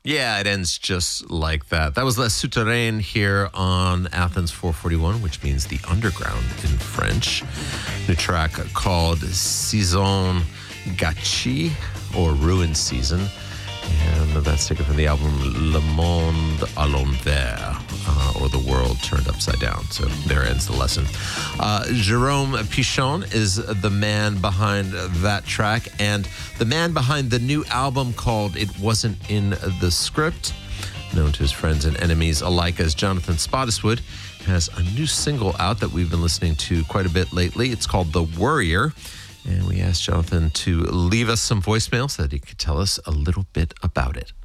Yeah, it ends just like that. That was La Souterraine here on Athens 441, which means the underground in French. New track called Saison Gâchée, or Ruin Season. And that's taken from the album Le Monde à l'envers, or The World Turned Upside Down. So there ends the lesson. Jérôme Pichon is the man behind that track, and the man behind the new album called It Wasn't in the Script, known to his friends and enemies alike as Jonathan Spottiswoode, has a new single out that we've been listening to quite a bit lately. It's called The Worrier. And we asked Jonathan to leave us some voicemails so that he could tell us a little bit about it.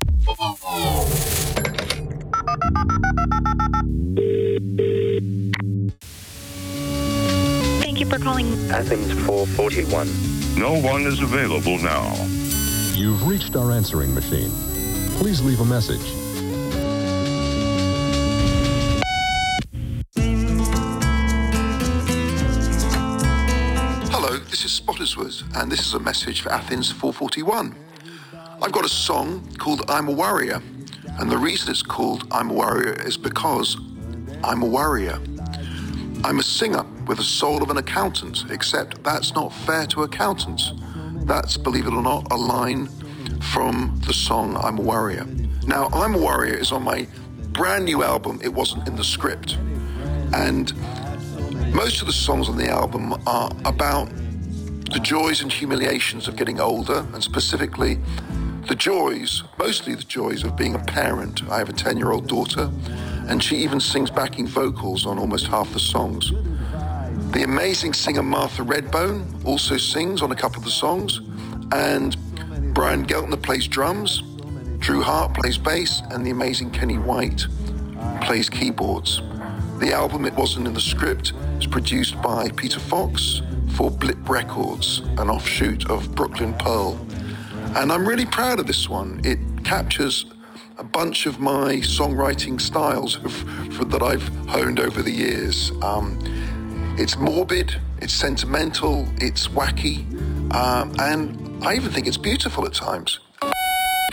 Thank you for calling Athens 441. No one is available now. You've reached our answering machine. Please leave a message. This is Spottiswoode, and this is a message for Athens 441. I've got a song called I'm a Warrior, and the reason it's called I'm a Warrior is because I'm a warrior. I'm a singer with the soul of an accountant, except that's not fair to accountants. That's, believe it or not, a line from the song I'm a Warrior. Now, I'm a Warrior is on my brand new album, It Wasn't in the Script, and most of the songs on the album are about the joys and humiliations of getting older, and specifically the joys, mostly the joys of being a parent. I have a 10-year-old daughter, and she even sings backing vocals on almost half the songs. The amazing singer Martha Redbone also sings on a couple of the songs, and Brian Geltner plays drums, Drew Hart plays bass, and the amazing Kenny White plays keyboards. The album It Wasn't in the Script is produced by Peter Fox for Blip Records, an offshoot of Brooklyn Pearl. And I'm really proud of this one. It captures a bunch of my songwriting styles that I've honed over the years. It's morbid, it's sentimental, it's wacky, and I even think it's beautiful at times.